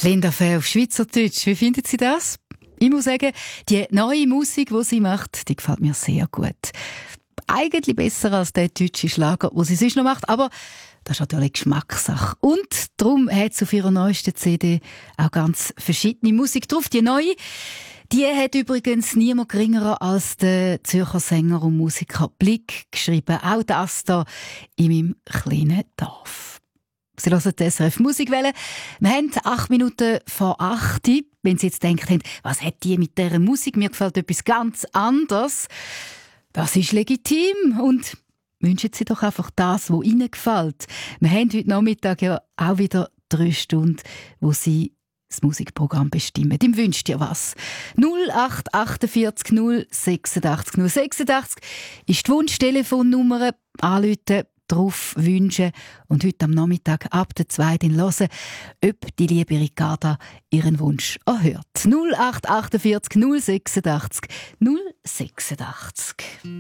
Linda Fee auf Schweizerdeutsch, wie finden Sie das? Ich muss sagen, die neue Musik, die sie macht, die gefällt mir sehr gut. Eigentlich besser als der deutsche Schlager, den sie sonst noch macht, aber das ist natürlich Geschmackssache. Und darum hat sie auf ihrer neuesten CD auch ganz verschiedene Musik drauf. Die neue, die hat übrigens niemand geringerer als der Zürcher Sänger und Musiker Blick geschrieben. Auch das da in meinem kleinen Dorf. Sie hören die SRF Musikwelle. Wir haben 8 Minuten vor 8. Wenn Sie jetzt denken, was hat die mit dieser Musik? Mir gefällt etwas ganz anderes. Das ist legitim und wünschen Sie doch einfach das, was Ihnen gefällt. Wir haben heute Nachmittag ja auch wieder 3 Stunden, wo Sie das Musikprogramm bestimmen. Dem wünscht ihr was. 0848 086 086 ist die Wunschtelefonnummer. Anrufen, drauf wünschen und heute am Nachmittag ab der 2 hören, ob die liebe Ricarda ihren Wunsch erhört. 0848 086 086.